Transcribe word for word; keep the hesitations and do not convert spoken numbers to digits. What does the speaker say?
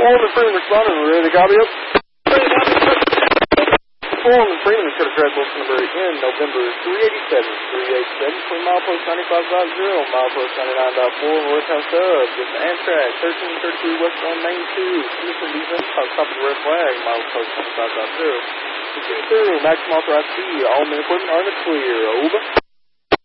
Foreman Freeman responding. We're ready to copy up. Foreman Freeman is going to track Wilson number in November three eighty-seven, three eighty-seven, between milepost ninety-five point zero and milepost ninety-nine point four, Northtown Sub, just Amtrak, thirteen thirty-three West on Main two, Henderson defense, top top of the red flag, milepost ninety-five point zero. Continue through, maximum authorized speed, all men equipment are in the clear, over.